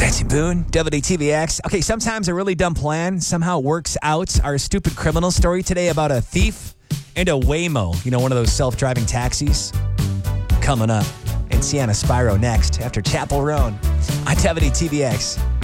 Clancy Boone, WTVX. Okay, sometimes a really dumb plan somehow works out. Our stupid criminal story today about a thief and a Waymo, one of those self-driving taxis. Coming up. And Sienna Spyro next after Chapel Roan on WTVX.